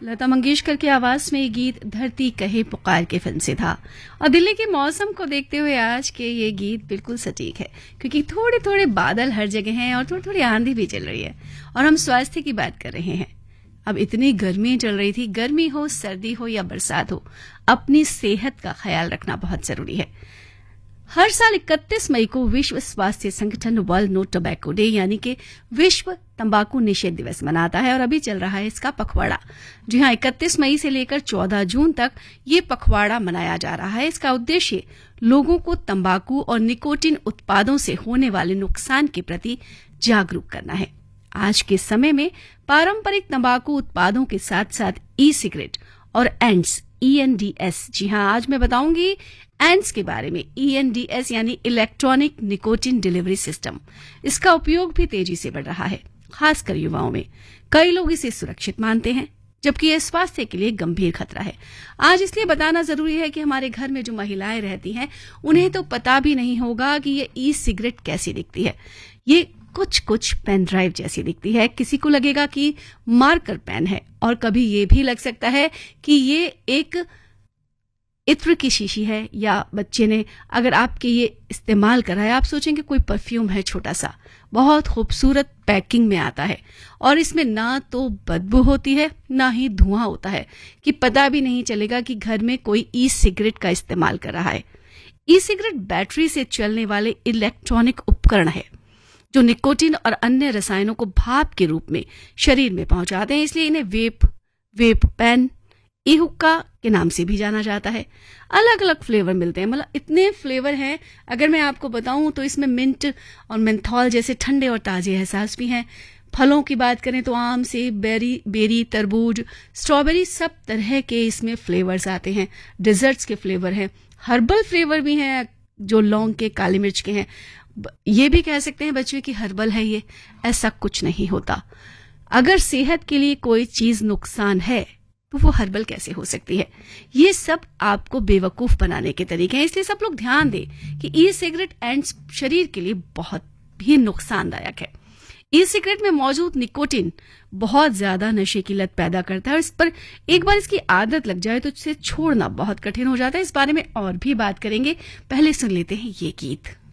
लता मंगेशकर की आवाज में ये गीत धरती कहे पुकार के फिल्म से था। और दिल्ली के मौसम को देखते हुए आज के ये गीत बिल्कुल सटीक है, क्योंकि थोड़े थोड़े बादल हर जगह हैं और थोड़ी थोड़ी आंधी भी चल रही है। और हम स्वास्थ्य की बात कर रहे हैं। अब इतनी गर्मी चल रही थी, गर्मी हो, सर्दी हो या बरसात हो, अपनी सेहत का ख्याल रखना बहुत जरूरी है। हर साल 31 मई को विश्व स्वास्थ्य संगठन वर्ल्ड नो टोबैको डे यानी कि विश्व तंबाकू निषेध दिवस मनाता है और अभी चल रहा है इसका पखवाड़ा। जी हां, 31 मई से लेकर 14 जून तक ये पखवाड़ा मनाया जा रहा है। इसका उद्देश्य लोगों को तंबाकू और निकोटिन उत्पादों से होने वाले नुकसान के प्रति जागरूक करना है। आज के समय में पारंपरिक तंबाकू उत्पादों के साथ साथ ई सिगरेट और एंड्स ENDS, जी हां, आज मैं बताऊंगी एंड्स के बारे में। ENDS यानी इलेक्ट्रॉनिक निकोटिन डिलीवरी सिस्टम, इसका उपयोग भी तेजी से बढ़ रहा है, खासकर युवाओं में। कई लोग इसे सुरक्षित मानते हैं, जबकि यह स्वास्थ्य के लिए गंभीर खतरा है। आज इसलिए बताना जरूरी है कि हमारे घर में जो महिलाएं रहती हैं उन्हें तो पता भी नहीं होगा कि ये ई सिगरेट कैसी दिखती है। ये कुछ पेन ड्राइव जैसी दिखती है, किसी को लगेगा कि मार्कर पेन है, और कभी ये भी लग सकता है कि ये एक इत्र की शीशी है, या बच्चे ने अगर आपके ये इस्तेमाल करा है, आप सोचेंगे कोई परफ्यूम है छोटा सा, बहुत खूबसूरत पैकिंग में आता है और इसमें ना तो बदबू होती है ना ही धुआं होता है, कि पता भी नहीं चलेगा कि घर में कोई ई सिगरेट का इस्तेमाल कर रहा है। ई सिगरेट बैटरी से चलने वाले इलेक्ट्रॉनिक उपकरण है जो निकोटिन और अन्य रसायनों को भाप के रूप में शरीर में पहुंचाते हैं, इसलिए इन्हें वेप पेन, ई हुक्का के नाम से भी जाना जाता है। अलग अलग फ्लेवर मिलते हैं, मतलब इतने फ्लेवर हैं, अगर मैं आपको बताऊं तो इसमें मिंट और मेंथॉल जैसे ठंडे और ताजे एहसास भी हैं। फलों की बात करें तो आम, सेब, बेरी, तरबूज, स्ट्रॉबेरी, सब तरह के इसमें फ्लेवर्स आते हैं। डिजर्ट्स के फ्लेवर हैं, हर्बल फ्लेवर भी हैं जो लौंग के, काली मिर्च के हैं। ये भी कह सकते हैं बच्चों की हर्बल है ये, ऐसा कुछ नहीं होता। अगर सेहत के लिए कोई चीज नुकसान है तो वो हर्बल कैसे हो सकती है? ये सब आपको बेवकूफ बनाने के तरीके हैं, इसलिए सब लोग ध्यान दें कि ई सिगरेट एंड्स शरीर के लिए बहुत भी नुकसानदायक है। ई सिगरेट में मौजूद निकोटिन बहुत ज्यादा नशे की लत पैदा करता है और इस पर एक बार इसकी आदत लग जाए तो इसे छोड़ना बहुत कठिन हो जाता है। इस बारे में और भी बात करेंगे, पहले सुन लेते हैं ये गीत।